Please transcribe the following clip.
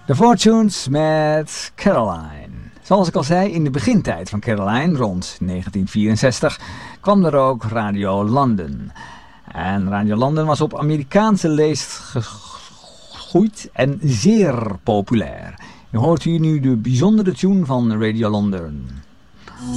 The Fortunes met Caroline. Zoals ik al zei, in de begintijd van Caroline, rond 1964, kwam er ook Radio London. En Radio London was op Amerikaanse leest gegroeid en zeer populair. U hoort hier nu de bijzondere tune van Radio London.